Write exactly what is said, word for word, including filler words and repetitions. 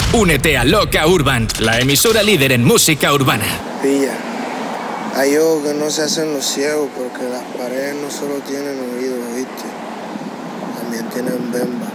Únete a Loca Urban, la emisora líder en música urbana. Pilla, hay ojos que no se hacen los ciegos porque las paredes no solo tienen oídos, ¿viste? También tienen bemba.